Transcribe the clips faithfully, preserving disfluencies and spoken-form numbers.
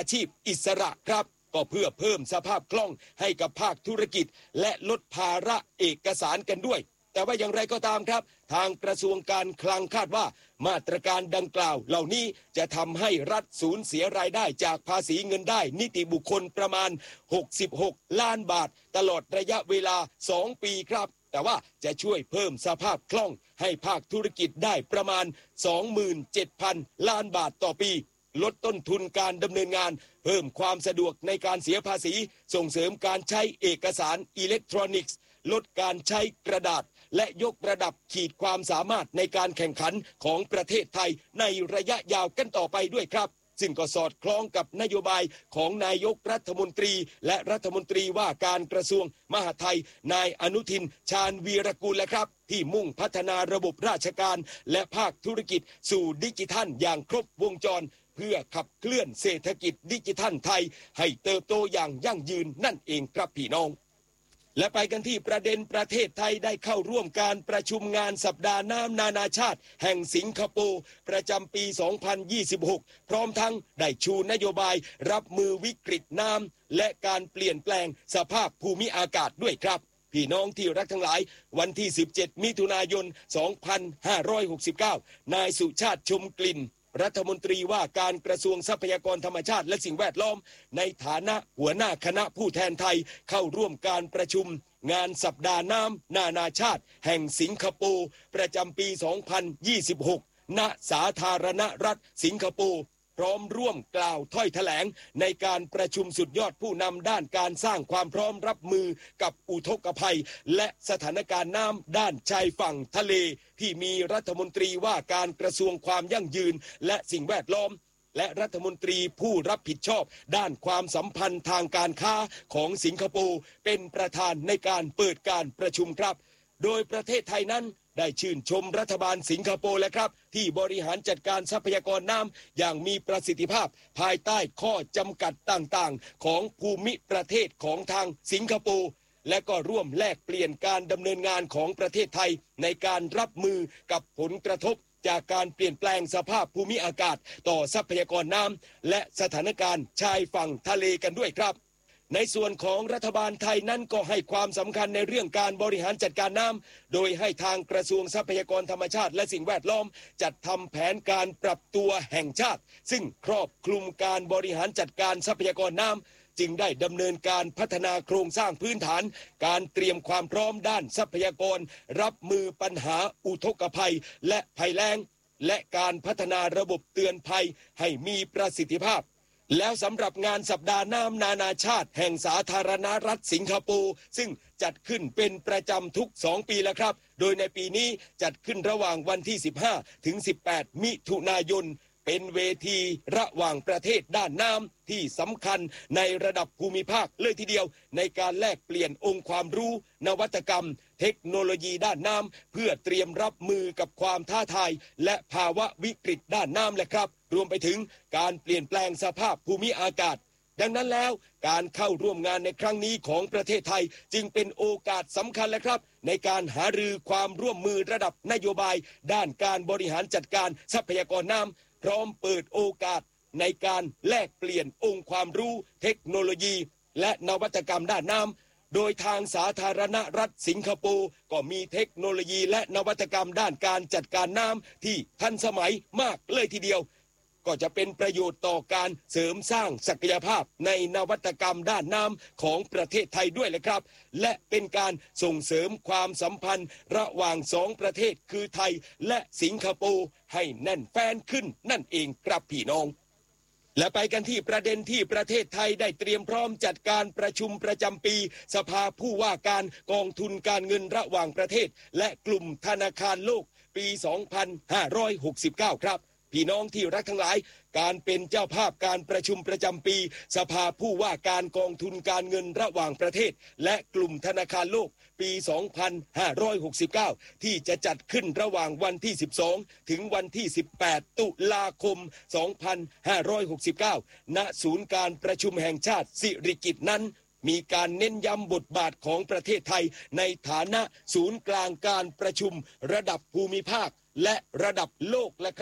ชีพอิสระครับก็เพื่อเพิ่มสภาพคล่องให้กับภาคธุรกิจและลดภาระเอกสารกันด้วยแต่ว่าอย่างไรก็ตามครับทางกระทรวงการคลังคาดว่ามาตรการดังกล่าวเหล่านี้จะทำให้รัฐสูญเสียรายได้จากภาษีเงินได้นิติบุคคลประมาณหกสิบหกล้านบาทตลอดระยะเวลาสองปีครับแต่ว่าจะช่วยเพิ่มสภาพคล่องให้ภาคธุรกิจได้ประมาณ สองหมื่นเจ็ดพัน ล้านบาทต่อปีลดต้นทุนการดำเนินงานเพิ่มความสะดวกในการเสียภาษีส่งเสริมการใช้เอกสารอิเล็กทรอนิกส์ลดการใช้กระดาษและยกระดับขีดความสามารถในการแข่งขันของประเทศไทยในระยะยาวกันต่อไปด้วยครับซึ่งก็สอดคล้องกับนโยบายของนายกรัฐมนตรีและรัฐมนตรีว่าการกระทรวงมหาดไทยนายอนุทินชาญวีรกุลและครับที่มุ่งพัฒนาระบบราชการและภาคธุรกิจสู่ดิจิทัลอย่างครบวงจรเพื่อขับเคลื่อนเศรษฐกิจดิจิทัลไทยให้เติบโตอย่างยั่งยืนนั่นเองครับพี่น้องและไปกันที่ประเด็นประเทศไทยได้เข้าร่วมการประชุมงานสัปดาห์น้ำนานาชาติแห่งสิงคโปร์ประจำปี สองพันยี่สิบหก พร้อมทั้งได้ชูนโยบายรับมือวิกฤตน้ำและการเปลี่ยนแปลงสภาพภูมิอากาศด้วยครับพี่น้องที่รักทั้งหลายวันที่ สิบเจ็ด มิถุนายน สองพันห้าร้อยหกสิบเก้า นายสุชาติชมกลิ่นรัฐมนตรีว่าการกระทรวงทรัพยากรธรรมชาติและสิ่งแวดล้อมในฐานะหัวหน้าคณะผู้แทนไทยเข้าร่วมการประชุมงานสัปดาห์น้ำนานาชาติแห่งสิงคโปร์ประจำปี สองพันยี่สิบหก ณ สาธารณรัฐสิงคโปร์พร้อมร่วมกล่าวถ้อยแถลงในการประชุมสุดยอดผู้นำด้านการสร้างความพร้อมรับมือกับอุทกภัยและสถานการณ์น้ำด้านชายฝั่งทะเลที่มีรัฐมนตรีว่าการกระทรวงความยั่งยืนและสิ่งแวดล้อมและรัฐมนตรีผู้รับผิดชอบด้านความสัมพันธ์ทางการค้าของสิงคโปร์เป็นประธานในการเปิดการประชุมครับโดยประเทศไทยนั้นได้ชื่นชมรัฐบาลสิงคโปร์และครับที่บริหารจัดการทรัพยากรน้ำอย่างมีประสิทธิภาพภายใต้ข้อจำกัดต่างๆของภูมิประเทศของทางสิงคโปร์และก็ร่วมแลกเปลี่ยนการดำเนินงานของประเทศไทยในการรับมือกับผลกระทบจากการเปลี่ยนแปลงสภาพภูมิอากาศต่อทรัพยากรน้ำและสถานการณ์ชายฝั่งทะเลกันด้วยครับในส่วนของรัฐบาลไทยนั้นก็ให้ความสำคัญในเรื่องการบริหารจัดการน้ำโดยให้ทางกระทรวงทรัพยากรธรรมชาติและสิ่งแวดล้อมจัดทำแผนการปรับตัวแห่งชาติซึ่งครอบคลุมการบริหารจัดการทรัพยากรน้ำจึงได้ดำเนินการพัฒนาโครงสร้างพื้นฐานการเตรียมความพร้อมด้านทรัพยากรรับมือปัญหาอุทกภัยและภัยแล้งและการพัฒนาระบบเตือนภัยให้มีประสิทธิภาพแล้วสำหรับงานสัปดาห์น้ำนานาชาติแห่งสาธารณรัฐสิงคโปร์ซึ่งจัดขึ้นเป็นประจำทุกสองปีแล้วครับโดยในปีนี้จัดขึ้นระหว่างวันที่สิบห้าถึงสิบแปดมิถุนายนเป็นเวทีระหว่างประเทศด้านน้ำที่สำคัญในระดับภูมิภาคเลยทีเดียวในการแลกเปลี่ยนองค์ความรู้นวัตกรรมเทคโนโลยีด้านน้ำเพื่อเตรียมรับมือกับความท้าทายและภาวะวิกฤตด้านน้ำแหละครับรวมไปถึงการเปลี่ยนแปลงสภาพภูมิอากาศดังนั้นแล้วการเข้าร่วมงานในครั้งนี้ของประเทศไทยจึงเป็นโอกาสสำคัญและครับในการหารือความร่วมมือระดับนโยบายด้านการบริหารจัดการทรัพยากรน้ำพร้อมเปิดโอกาสในการแลกเปลี่ยนองค์ความรู้เทคโนโลยีและนวัตกรรมด้านน้ำโดยทางสาธารณรัฐสิงคโปร์ก็มีเทคโนโลยีและนวัตกรรมด้านการจัดการน้ำที่ทันสมัยมากเลยทีเดียวก็จะเป็นประโยชน์ต่อการเสริมสร้างศักยภาพในนวัตกรรมด้านน้ำของประเทศไทยด้วยเลยครับและเป็นการส่งเสริมความสัมพันธ์ระหว่างสองประเทศคือไทยและสิงคโปร์ให้แน่นแฟ้นขึ้นนั่นเองครับพี่น้องและไปกันที่ประเด็นที่ประเทศไทยได้เตรียมพร้อมจัดการประชุมประจำปีสภาผู้ว่าการกองทุนการเงินระหว่างประเทศและกลุ่มธนาคารโลกปี สองพันห้าร้อยหกสิบเก้า ครับพี่น้องที่รักทั้งหลายการเป็นเจ้าภาพการประชุมประจำปีสภาผู้ว่าการกองทุนการเงินระหว่างประเทศและกลุ่มธนาคารโลกปี สองพันห้าร้อยหกสิบเก้า ที่จะจัดขึ้นระหว่างวันที่ สิบสอง ถึงวันที่ สิบแปด ตุลาคม สองพันห้าร้อยหกสิบเก้า ณ ศูนย์การประชุมแห่งชาติสิริกิติ์นั้นมีการเน้นย้ำบทบาทของประเทศไทยในฐานะศูนย์กลางการประชุมระดับภูมิภาคและระดับโลกและครับ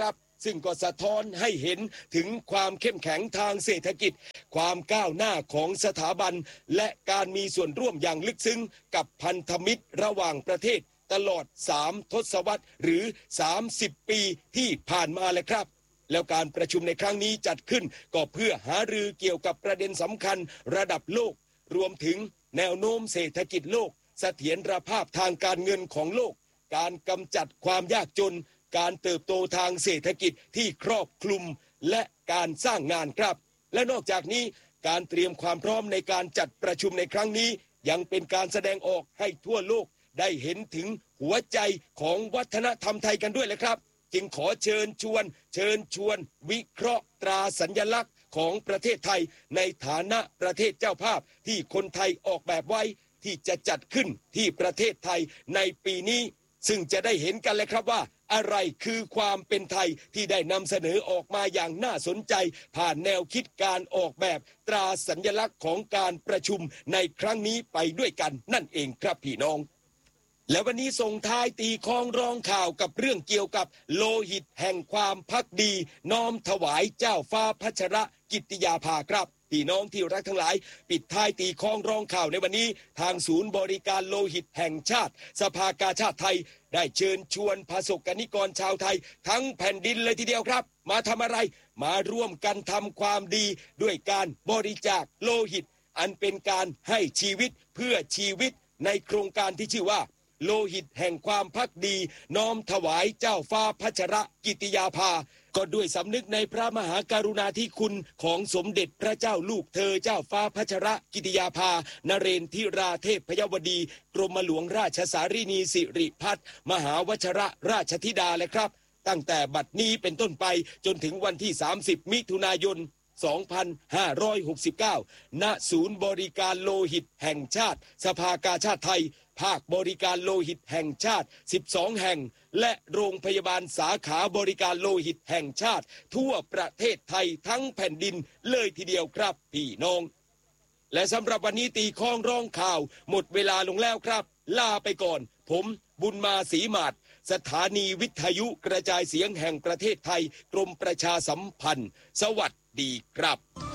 ซึ่งก็สะท้อนให้เห็นถึงความเข้มแข็งทางเศรษฐกิจความก้าวหน้าของสถาบันและการมีส่วนร่วมอย่างลึกซึ้งกับพันธมิตรระหว่างประเทศตลอดสามทศวรรษหรือสามสิบปีที่ผ่านมาเลยครับแล้วการประชุมในครั้งนี้จัดขึ้นก็เพื่อหารือเกี่ยวกับประเด็นสำคัญระดับโลกรวมถึงแนวโน้มเศรษฐกิจโลกเสถียรภาพทางการเงินของโลกการกำจัดความยากจนการเติบโตทางเศรษฐกิจที่ครอบคลุมและการสร้างงานครับและนอกจากนี้การเตรียมความพร้อมในการจัดประชุมในครั้งนี้ยังเป็นการแสดงออกให้ทั่วโลกได้เห็นถึงหัวใจของวัฒนธรรมไทยกันด้วยเลยครับจึงขอเชิญชวนเชิญชวนวิเคราะห์ตราสัญลักษณ์ของประเทศไทยในฐานะประเทศเจ้าภาพที่คนไทยออกแบบไว้ที่จะจัดขึ้นที่ประเทศไทยในปีนี้ซึ่งจะได้เห็นกันเลยครับว่าอะไรคือความเป็นไทยที่ได้นำเสนอออกมาอย่างน่าสนใจผ่านแนวคิดการออกแบบตราสัญลักษณ์ของการประชุมในครั้งนี้ไปด้วยกันนั่นเองครับพี่น้องและวันนี้ส่งท้ายตีคล้องร้องข่าวกับเรื่องเกี่ยวกับโลหิตแห่งความภักดีน้อมถวายเจ้าฟ้าพัชรกิติยาภาครับพี่น้องที่รักทั้งหลายปิดท้ายตีคล้องร้องข่าวในวันนี้ทางศูนย์บริการโลหิตแห่งชาติสภากาชาติไทยได้เชิญชวนประสบกนิกรชาวไทยทั้งแผ่นดินเลยทีเดียวครับมาทำอะไรมาร่วมกันทำความดีด้วยการบริจาคโลหิตอันเป็นการให้ชีวิตเพื่อชีวิตในโครงการที่ชื่อว่าโลหิตแห่งความภักดีน้อมถวายเจ้าฟ้าพัชรกิติยาภาก็ด้วยสำนึกในพระมหากรุณาธิคุณของสมเด็จพระเจ้าลูกเธอเจ้าฟ้าพัชรกิติยาภานเรนทิราเทพพยวดีกรมหลวงราชสารินีสิริพัฒน์มหาวชรราชธิดาเลยครับตั้งแต่บัดนี้เป็นต้นไปจนถึงวันที่สามสิบมิถุนายนสองพันห้าร้อยหกสิบเก้า ณ ศูนย์บริการโลหิตแห่งชาติสภากาชาติไทยภาคบริการโลหิตแห่งชาติสิบสองแห่งและโรงพยาบาลสาขาบริการโลหิตแห่งชาติทั่วประเทศไทยทั้งแผ่นดินเลยทีเดียวครับพี่น้องและสำหรับวันนี้ตีคล้องร้องข่าวหมดเวลาลงแล้วครับลาไปก่อนผมบุญมาศรีมาศสถานีวิทยุกระจายเสียงแห่งประเทศไทยกรมประชาสัมพันธ์สวัสดีครับ